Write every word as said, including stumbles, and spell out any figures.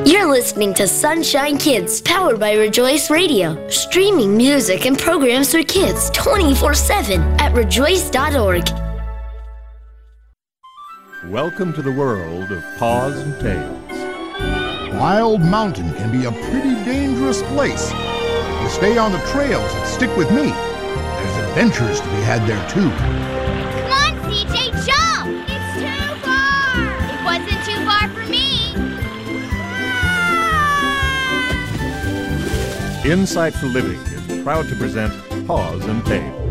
You're listening to Sunshine Kids, powered by Rejoice Radio, streaming music and programs for kids twenty-four seven at rejoice dot org. Welcome to the world of Paws and Tails. Wild Mountain can be a pretty dangerous place. If you stay on the trails and stick with me, there's adventures to be had there too. Come on, C J, jump! It's too far! It wasn't too far for me. Insight for Living is proud to present Paws and Tails.